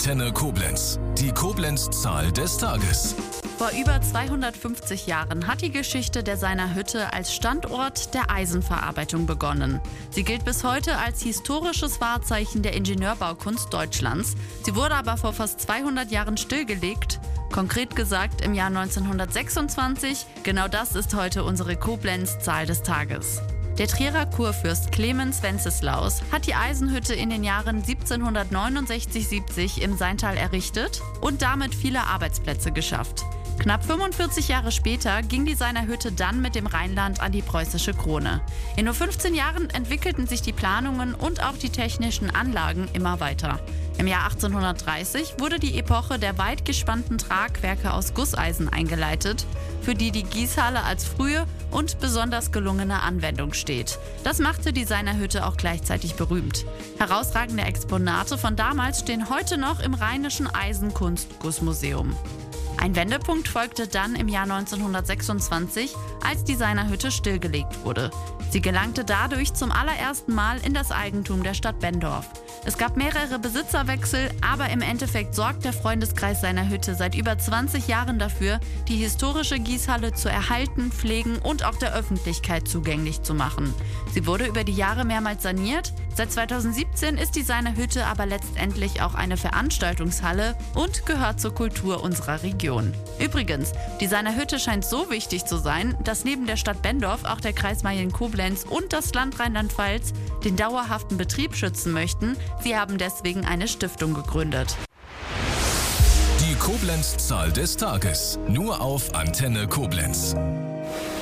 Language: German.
Antenne Koblenz. Die Koblenz-Zahl des Tages. Vor über 250 Jahren hat die Geschichte der Seiner Hütte als Standort der Eisenverarbeitung begonnen. Sie gilt bis heute als historisches Wahrzeichen der Ingenieurbaukunst Deutschlands. Sie wurde aber vor fast 200 Jahren stillgelegt. Konkret gesagt im Jahr 1926. Genau das ist heute unsere Koblenz-Zahl des Tages. Der Trierer Kurfürst Clemens Wenceslaus hat die Eisenhütte in den Jahren 1769-70 im Seintal errichtet und damit viele Arbeitsplätze geschafft. Knapp 45 Jahre später ging die Seiner Hütte dann mit dem Rheinland an die preußische Krone. In nur 15 Jahren entwickelten sich die Planungen und auch die technischen Anlagen immer weiter. Im Jahr 1830 wurde die Epoche der weit gespannten Tragwerke aus Gusseisen eingeleitet, für die die Gießhalle als frühe und besonders gelungene Anwendung steht. Das machte die Seiner Hütte auch gleichzeitig berühmt. Herausragende Exponate von damals stehen heute noch im Rheinischen Eisenkunst-Gussmuseum. Ein Wendepunkt folgte dann im Jahr 1926, als die Seiner Hütte stillgelegt wurde. Sie gelangte dadurch zum allerersten Mal in das Eigentum der Stadt Benndorf. Es gab mehrere Besitzerwechsel, aber im Endeffekt sorgt der Freundeskreis Seiner Hütte seit über 20 Jahren dafür, die historische Gießhalle zu erhalten, pflegen und auch der Öffentlichkeit zugänglich zu machen. Sie wurde über die Jahre mehrmals saniert. Seit 2017 ist die Seiner Hütte aber letztendlich auch eine Veranstaltungshalle und gehört zur Kultur unserer Region. Übrigens, die Seiner Hütte scheint so wichtig zu sein, dass neben der Stadt Benndorf auch der Kreis Mayen-Koblenz und das Land Rheinland-Pfalz den dauerhaften Betrieb schützen möchten. Sie haben deswegen eine Stiftung gegründet. Die Koblenz-Zahl des Tages. Nur auf Antenne Koblenz.